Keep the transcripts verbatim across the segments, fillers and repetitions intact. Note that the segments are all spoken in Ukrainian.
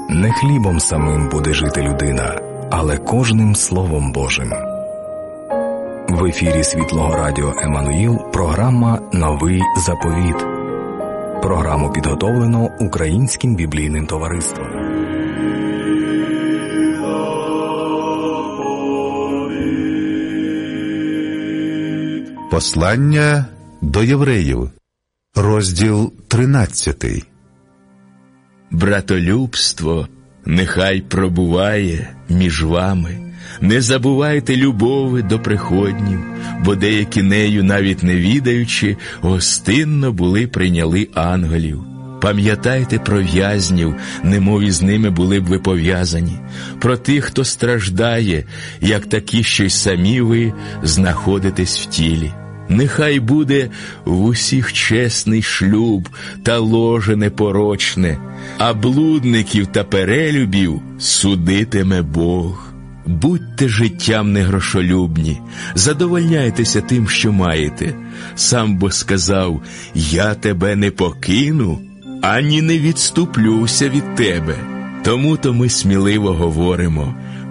Не хлібом самим буде жити людина, але кожним Словом Божим. В ефірі Світлого Радіо Еммануїл програма «Новий заповіт». Програму підготовлено Українським біблійним товариством. Послання до євреїв, розділ тринадцятий. Братолюбство нехай пробуває між вами. Не забувайте любови до приходнів, бо деякі нею, навіть не відаючи, гостинно були прийняли ангелів. Пам'ятайте про в'язнів, немов із ними були б ви пов'язані, про тих, хто страждає, як такі, що й самі ви знаходитесь в тілі. Нехай буде в усіх чесний шлюб та ложе непорочне, а блудників та перелюбів судитиме Бог. Будьте життям негрошолюбні, задовольняйтеся тим, що маєте. Сам бо сказав: «Я тебе не покину, ані не відступлюся від тебе». Тому-то ми сміливо говоримо: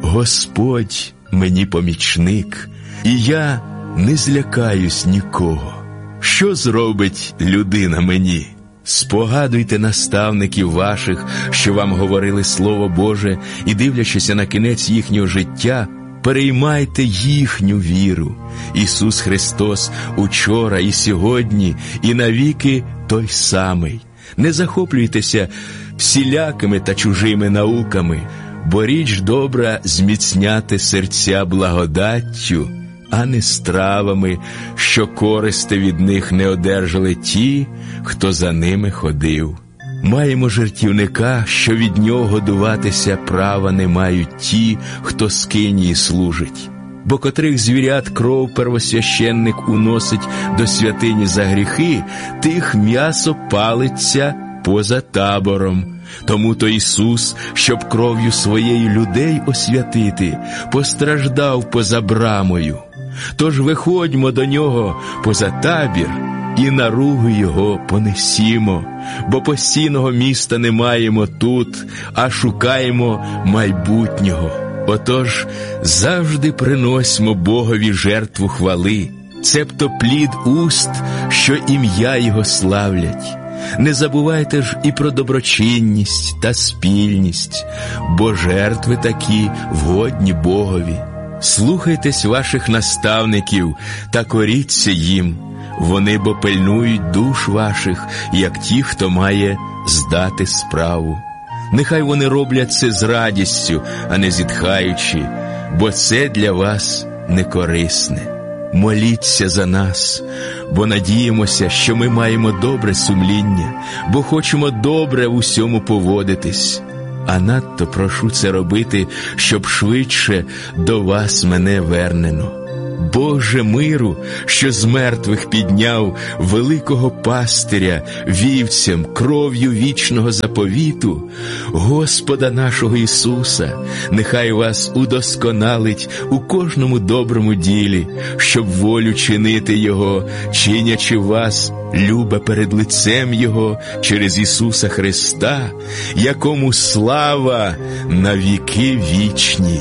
«Господь мені помічник, і я не злякаюсь нікого». Що зробить людина мені? Спогадуйте наставників ваших, що вам говорили Слово Боже, і, дивлячися на кінець їхнього життя, переймайте їхню віру. Ісус Христос учора і сьогодні, і навіки той самий. Не захоплюйтеся всілякими та чужими науками, бо річ добра зміцняти серця благодаттю, а не стравами, що користи від них не одержали ті, хто за ними ходив. Маємо жертівника, що від нього годуватися права не мають ті, хто скинії служить. Бо котрих звірят кров первосвященник уносить до святині за гріхи, тих м'ясо палиться поза табором. Тому-то Ісус, щоб кров'ю своєю людей освятити, постраждав поза брамою. Тож виходьмо до Нього поза табір і наруги Його понесімо, бо постійного міста не маємо тут, а шукаємо майбутнього. Отож, завжди приносьмо Богові жертву хвали, цебто плід уст, що ім'я Його славлять. Не забувайте ж і про доброчинність та спільність, бо жертви такі вгодні Богові. Слухайтесь ваших наставників та коріться їм, вони бо пильнують душ ваших, як ті, хто має здати справу. Нехай вони роблять це з радістю, а не зітхаючи, бо це для вас не корисне. Моліться за нас, бо надіємося, що ми маємо добре сумління, бо хочемо добре в усьому поводитись. А надто прошу це робити, щоб швидше до вас мене вернено. Боже миру, що з мертвих підняв великого пастиря вівцям кров'ю вічного заповіту, Господа нашого Ісуса, нехай вас удосконалить у кожному доброму ділі, щоб волю чинити Його, чинячи вас любе перед лицем Його через Ісуса Христа, якому слава на віки вічні.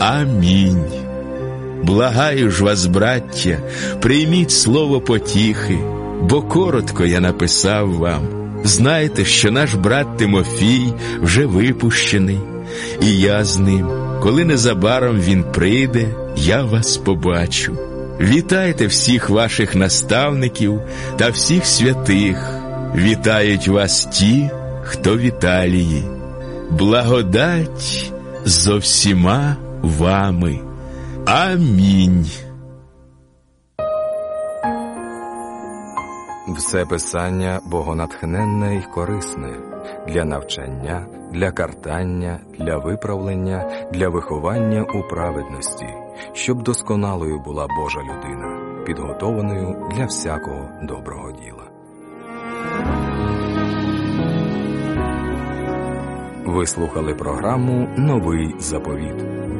Амінь. Благаю ж вас, браття, прийміть слово потіхи, бо коротко я написав вам. Знайте, що наш брат Тимофій вже випущений, і я з ним. Коли незабаром він прийде, я вас побачу. Вітайте всіх ваших наставників та всіх святих. Вітають вас ті, хто в Італії. Благодать зо всіма вами. Амінь. Все писання богонатхненне й корисне для навчання, для картання, для виправлення, для виховання у праведності, щоб досконалою була Божа людина, підготованою для всякого доброго діла. Ви слухали програму «Новий заповіт».